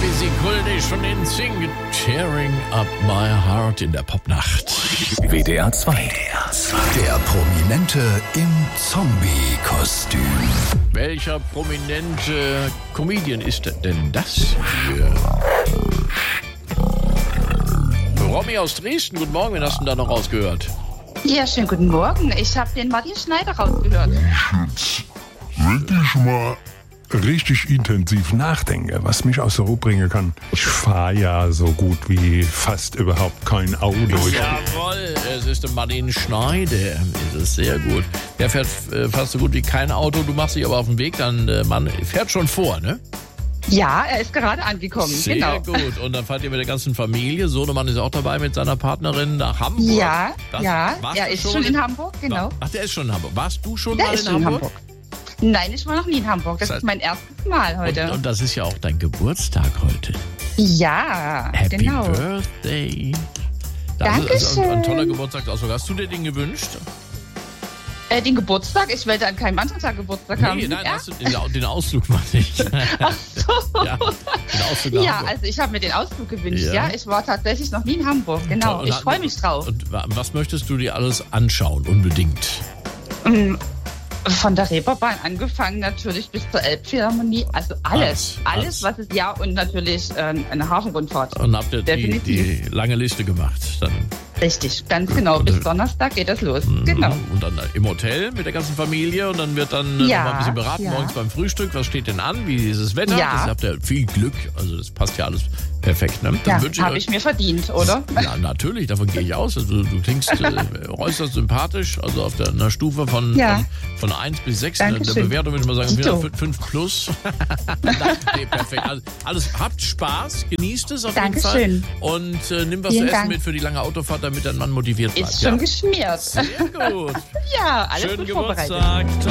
Busy Kuldisch von den Singen. Tearing Up My Heart in der Popnacht. WDR 2. Der Prominente im Zombie-Kostüm. Welcher prominente Comedian ist denn das hier? Romy aus Dresden, guten Morgen, wen hast du denn da noch rausgehört? Ja, schönen guten Morgen. Ich habe den Martin Schneider rausgehört. Wirklich mal richtig intensiv nachdenke, was mich aus der Ruhe bringen kann. Ich fahre ja so gut wie fast überhaupt kein Auto. Jawohl, es ist der Martin Schneider. Das ist sehr gut. Der fährt fast so gut wie kein Auto. Du machst dich aber auf den Weg, dann Mann fährt schon vor, ne? Ja, er ist gerade angekommen. Sehr genau. gut. Und dann fahrt ihr mit der ganzen Familie. Sohnemann ist auch dabei mit seiner Partnerin nach Hamburg. Ja, Warst er du ist schon in Hamburg, genau. Ach, der ist schon in Hamburg. Warst du schon Der mal ist in schon in Hamburg? Hamburg. Nein, ich war noch nie in Hamburg. Das ist mein erstes Mal heute. Und das ist ja auch dein Geburtstag heute. Ja, Happy genau. Birthday. Dankeschön. Ein toller Geburtstagsausflug. Hast du dir den gewünscht? Den Geburtstag? Ich wollte an keinem anderen Tag Geburtstag haben. Nee, nein, ja? hast du den Ausflug mal nicht. Ach so. Ja, den Ausflug nach Ja, Hamburg. also ich habe mir den Ausflug gewünscht. Ja. Ja, ich war tatsächlich noch nie in Hamburg. Genau, Und ich freue mich drauf. Und was möchtest du dir alles anschauen, unbedingt? Von der Reeperbahn angefangen natürlich bis zur Elbphilharmonie. Also alles, was es ja und natürlich eine Hafenrundfahrt. Und habt ihr die Definitiv. lange Liste gemacht? Dann Richtig, ganz genau. Bis Donnerstag geht das los. Genau. Und dann im Hotel mit der ganzen Familie und dann wird dann noch mal ein bisschen beraten morgens beim Frühstück. Was steht denn an? Wie ist das Wetter? Ja. Das habt ihr viel Glück. Also das passt ja alles perfekt. Ne? Dann Ja, wünsche habe ich mir verdient, oder? Ja, natürlich, davon gehe ich aus. Also, du klingst äußerst sympathisch, also auf einer Stufe von 1 bis 6. Eine Bewertung würde ich mal sagen, wieder 5 plus. Nee, perfekt. Alles, habt Spaß, genießt es auf jeden Fall. Dankeschön. Und nimm was Vielen zu essen Dank. mit für die lange Autofahrt, damit dein Mann motiviert bleibt. Ist schon geschmiert. Sehr gut. Ja, alles Schönen gut vorbereitet. Geburtstag.